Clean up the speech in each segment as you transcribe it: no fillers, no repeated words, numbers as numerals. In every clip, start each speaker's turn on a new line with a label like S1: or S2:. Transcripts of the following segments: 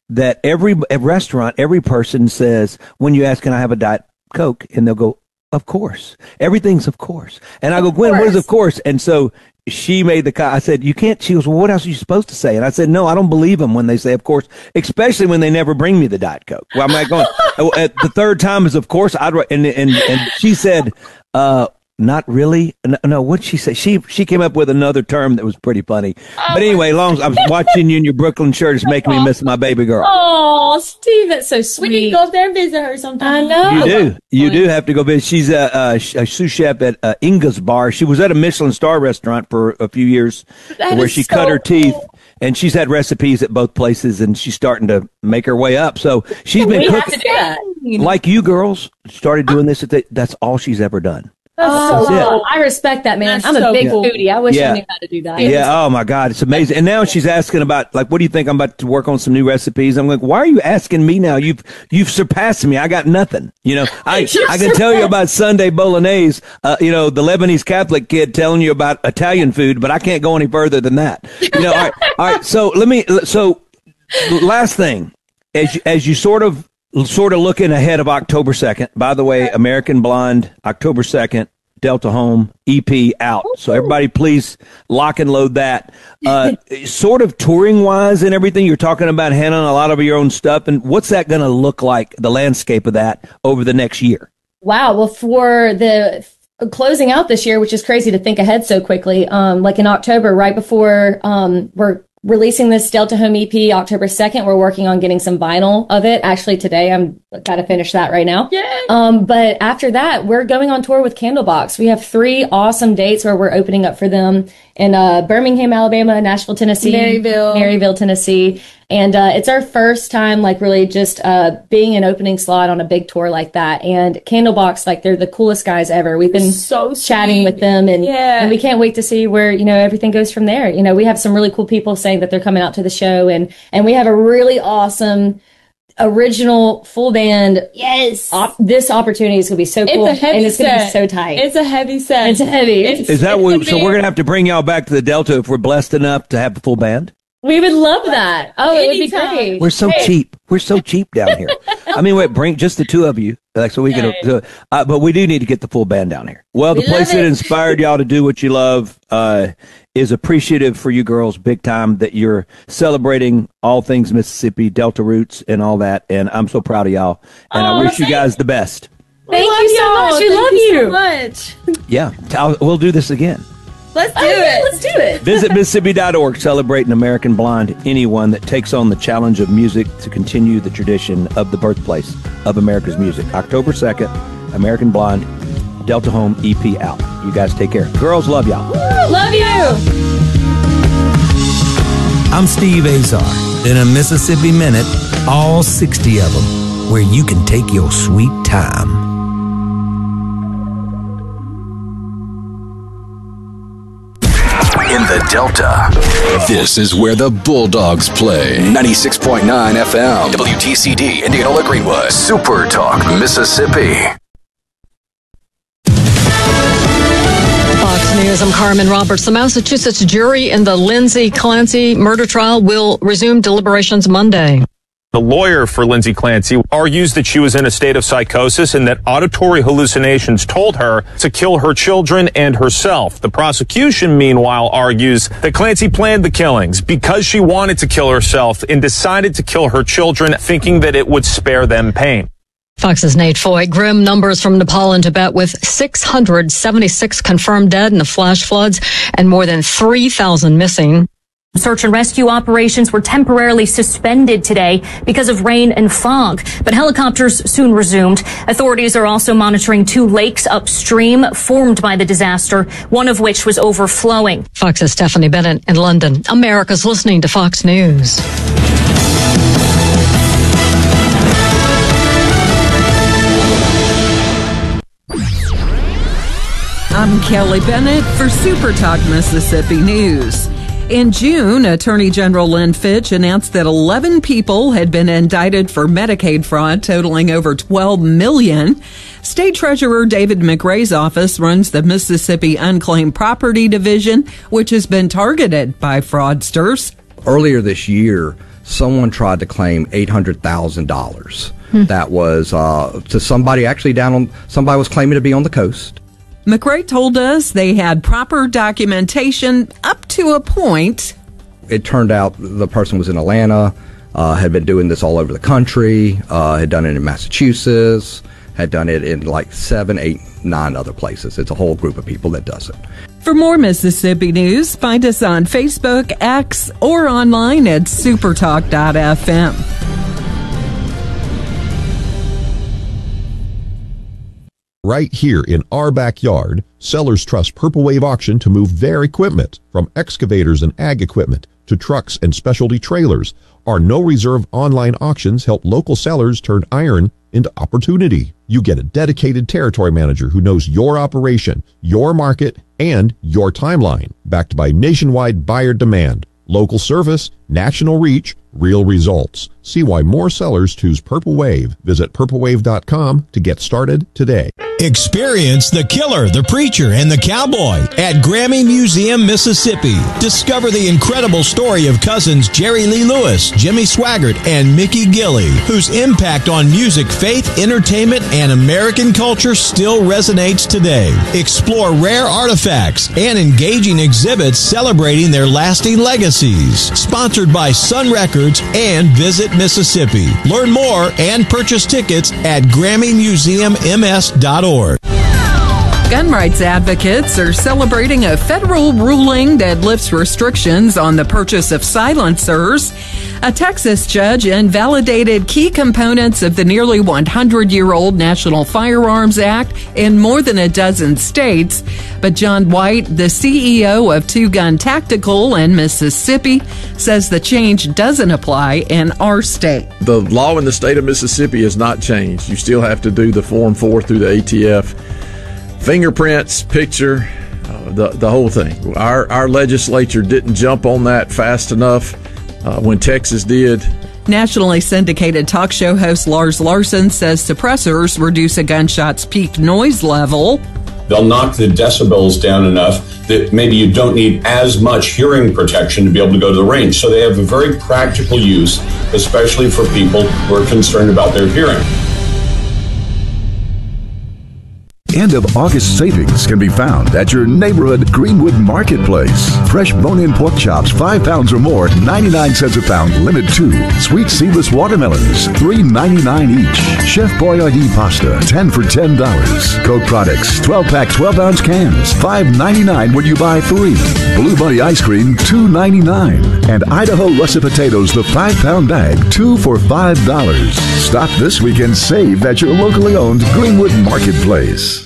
S1: that every restaurant, every person says, when you ask, can I have a Diet Coke? And they'll go, of course. Everything's of course. And I go, Gwen, what is of course? And so she made I said, you can't. She goes, well, what else are you supposed to say? And I said, no, I don't believe them when they say of course, especially when they never bring me the Diet Coke. Well, I'm like going, at the third time is of course. And she said, not really. No, what'd she say? She came up with another term that was pretty funny. But anyway, long as I was watching you in your Brooklyn shirt, it's making me miss my baby girl.
S2: Oh, Steve, that's so sweet.
S3: We need to go up there and visit her sometime.
S2: I know.
S1: You do have to go visit. She's a sous chef at Inga's Bar. She was at a Michelin star restaurant for a few years where she cut her teeth. And she's had recipes at both places, and she's starting to make her way up. So she's been cooking. Like you girls started doing this. That's all she's ever done.
S2: I respect that, man. I'm a big foodie. I wish I knew how to do that.
S1: Yeah. Oh my God, it's amazing. And now she's asking about, like, what do you think? I'm about to work on some new recipes. I'm like, why are you asking me now? You've surpassed me. I got nothing. I can tell you about Sunday bolognese. The Lebanese Catholic kid telling you about Italian food, but I can't go any further than that. All right. So last thing, as you sort of looking ahead of October 2nd. By the way, American Blonde, October 2nd, Delta Home, EP out. So everybody please lock and load that. Sort of touring-wise and everything, you're talking about handling a lot of your own stuff. And what's that going to look like, the landscape of that, over the next year?
S2: Wow. Well, for the closing out this year, which is crazy to think ahead so quickly, like in October, right before we're releasing this Delta Home EP October 2nd. We're working on getting some vinyl of it. Actually, today I'm got to finish that right now.
S3: Yeah.
S2: But after that, we're going on tour with Candlebox. We have 3 awesome dates where we're opening up for them in Birmingham, Alabama, Nashville, Tennessee, Maryville, Tennessee. And it's our first time, like, really just being an opening slot on a big tour like that. And Candlebox, like, they're the coolest guys ever. We've been chatting with them, and we can't wait to see where, everything goes from there. We have some really cool people saying that they're coming out to the show, and we have a really awesome original full band.
S3: Yes.
S2: This opportunity is going to be so cool.
S3: It's a heavy
S2: and it's going to be so tight.
S3: It's a heavy set.
S2: It's heavy.
S1: Is that what, so we're going to have to bring y'all back to the Delta if we're blessed enough to have the full band?
S2: We would love that. Oh, it would be great.
S1: We're so cheap. We're so cheap down here. I mean, wait, bring just the 2 of you. Like, so we can, but we do need to get the full band down here. Well, the place that inspired y'all to do what you love, is appreciative for you girls big time that you're celebrating all things Mississippi, Delta roots and all that. And I'm so proud of y'all. And I wish you guys the best.
S2: Thank you so much. We love you
S3: so much.
S1: Yeah. We'll do this again.
S3: Let's do it.
S2: Let's do it.
S1: Visit Mississippi.org, celebrating American Blonde, anyone that takes on the challenge of music to continue the tradition of the birthplace of America's music. October 2nd, American Blonde, Delta Home EP out. You guys take care. Girls, love y'all.
S2: Love you.
S4: I'm Steve Azar. In a Mississippi Minute, all 60 of them, where you can take your sweet time.
S5: In the Delta, this is where the Bulldogs play. 96.9 FM, WTCD, Indianola Greenwood, Super Talk, Mississippi.
S6: Fox News, I'm Carmen Roberts. The Massachusetts jury in the Lindsay Clancy murder trial will resume deliberations Monday.
S7: The lawyer for Lindsay Clancy argues that she was in a state of psychosis and that auditory hallucinations told her to kill her children and herself. The prosecution, meanwhile, argues that Clancy planned the killings because she wanted to kill herself and decided to kill her children, thinking that it would spare them pain.
S6: Fox's Nate Foy. Grim numbers from Nepal and Tibet with 676 confirmed dead in the flash floods and more than 3,000 missing.
S8: Search and rescue operations were temporarily suspended today because of rain and fog, but helicopters soon resumed. Authorities are also monitoring 2 lakes upstream formed by the disaster, one of which was overflowing.
S6: Fox's Stephanie Bennett in London. America's listening to Fox News.
S9: I'm Kelly Bennett for Super Talk Mississippi News. In June, Attorney General Lynn Fitch announced that 11 people had been indicted for Medicaid fraud totaling over $12 million. State Treasurer David McRae's office runs the Mississippi Unclaimed Property Division, which has been targeted by fraudsters.
S10: Earlier this year, someone tried to claim $800,000. That was to somebody actually somebody was claiming to be on the coast.
S9: McRae told us they had proper documentation up to a point.
S10: It turned out the person was in Atlanta, had been doing this all over the country, had done it in Massachusetts, had done it in like 7, 8, 9 other places. It's a whole group of people that does it.
S9: For more Mississippi news, find us on Facebook, X, or online at supertalk.fm.
S11: Right here in our backyard, sellers trust Purple Wave Auction to move their equipment, from excavators and ag equipment to trucks and specialty trailers. Our no-reserve online auctions help local sellers turn iron into opportunity. You get a dedicated territory manager who knows your operation, your market, and your timeline, backed by nationwide buyer demand, local service, national reach, real results. See why more sellers choose Purple Wave. Visit purplewave.com to get started today.
S12: Experience the killer, the preacher, and the cowboy at Grammy Museum, Mississippi. Discover the incredible story of cousins Jerry Lee Lewis, Jimmy Swaggart, and Mickey Gilley, whose impact on music, faith, entertainment, and American culture still resonates today. Explore rare artifacts and engaging exhibits celebrating their lasting legacies. Sponsored by Sun Records and Visit Mississippi. Learn more and purchase tickets at GrammyMuseumMS.org.
S9: Gun rights advocates are celebrating a federal ruling that lifts restrictions on the purchase of silencers. A Texas judge invalidated key components of the nearly 100-year-old National Firearms Act in more than a dozen states. But John White, the CEO of Two Gun Tactical in Mississippi, says the change doesn't apply in our state.
S13: The law in the state of Mississippi has not changed. You still have to do the Form 4 through the ATF. Fingerprints, picture, the whole thing. Our legislature didn't jump on that fast enough when Texas did.
S9: Nationally syndicated talk show host Lars Larson says suppressors reduce a gunshot's peak noise level.
S14: They'll knock the decibels down enough that maybe you don't need as much hearing protection to be able to go to the range. So they have a very practical use, especially for people who are concerned about their hearing.
S15: End of August savings can be found at your neighborhood Greenwood Marketplace. Fresh bone-in pork chops, 5 pounds or more, 99 cents a pound, limit 2. Sweet seedless watermelons, $3.99 each. Chef Boyardee pasta, 10 for $10. Coke products, 12-pack, 12-ounce cans, $5.99 when you buy 3. Blue Bunny ice cream, $2.99. And Idaho russet potatoes, the 5-pound bag, 2 for $5. Stop this week and save at your locally owned Greenwood Marketplace.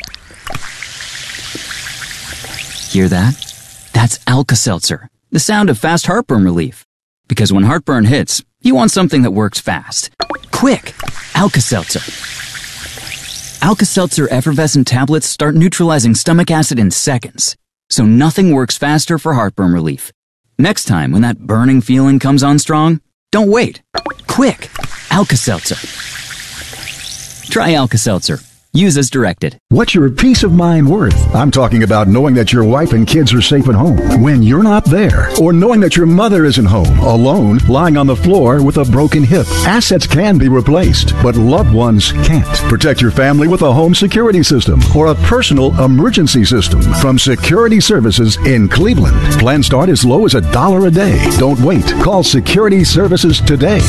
S16: Hear that? That's Alka-Seltzer, the sound of fast heartburn relief. Because when heartburn hits, you want something that works fast. Quick! Alka-Seltzer. Alka-Seltzer effervescent tablets start neutralizing stomach acid in seconds. So nothing works faster for heartburn relief. Next time when that burning feeling comes on strong, don't wait. Quick! Alka-Seltzer. Try Alka-Seltzer. Use as directed.
S15: What's your peace of mind worth? I'm talking about knowing that your wife and kids are safe at home when you're not there, or knowing that your mother isn't home, alone, lying on the floor with a broken hip. Assets can be replaced, but loved ones can't. Protect your family with a home security system or a personal emergency system from Security Services in Cleveland. Plans start as low as $1 a day. Don't wait. Call Security Services today,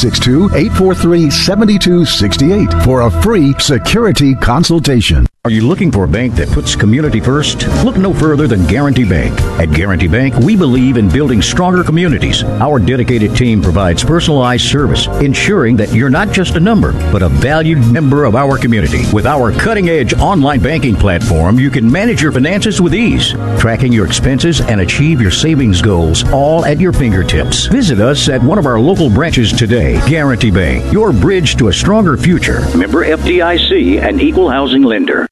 S15: 662-843-7268 for a free security consultation.
S17: Are you looking for a bank that puts community first? Look no further than Guarantee Bank. At Guarantee Bank, we believe in building stronger communities. Our dedicated team provides personalized service, ensuring that you're not just a number, but a valued member of our community. With our cutting-edge online banking platform, you can manage your finances with ease, tracking your expenses and achieve your savings goals, all at your fingertips. Visit us at one of our local branches today. Guarantee Bank, your bridge to a stronger future. Member FDIC, an equal housing lender.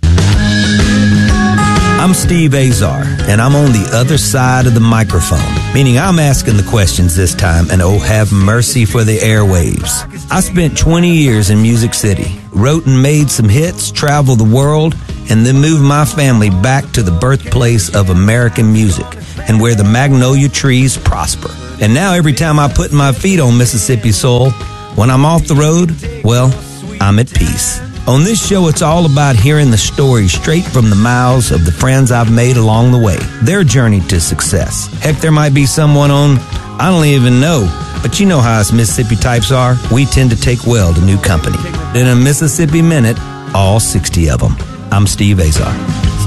S4: I'm Steve Azar, and I'm on the other side of the microphone, meaning I'm asking the questions this time, and oh, have mercy for the airwaves. I spent 20 years in Music City, wrote and made some hits, traveled the world, and then moved my family back to the birthplace of American music and where the magnolia trees prosper. And now every time I put my feet on Mississippi soil, when I'm off the road, well, I'm at peace. On this show, it's all about hearing the stories straight from the mouths of the friends I've made along the way, their journey to success. Heck, there might be someone on I don't even know, but you know how us Mississippi types are. We tend to take well to new company. In a Mississippi Minute, all 60 of them. I'm Steve Azar.